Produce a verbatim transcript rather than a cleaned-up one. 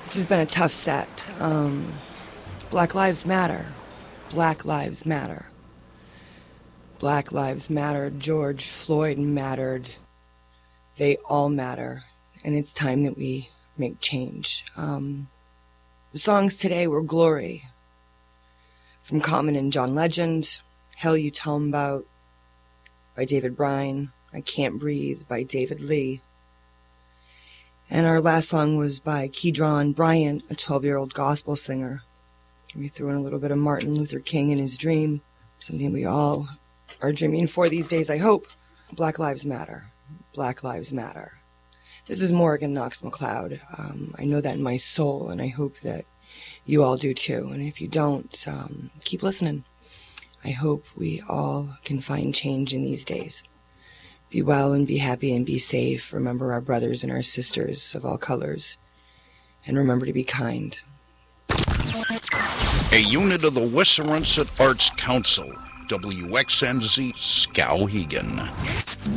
This has been a tough set. Um, Black Lives Matter. Black Lives Matter. Black Lives Matter. George Floyd mattered. They all matter. And it's time that we make change. Um, the songs today were Glory from Common and John Legend. Hell You Tell 'Em About by David Bryan. I Can't Breathe by David Lee. And our last song was by Kedron Bryant, a twelve-year-old gospel singer. We threw in a little bit of Martin Luther King and his dream, something we all are dreaming for these days, I hope. Black Lives Matter. Black Lives Matter. This is Morgan Knox McLeod. Um, I know that in my soul, and I hope that you all do too. And if you don't, um, keep listening. I hope we all can find change in these days. Be well and be happy and be safe. Remember our brothers and our sisters of all colors. And remember to be kind. A unit of the Western Arts Council, W X N Z Skowhegan.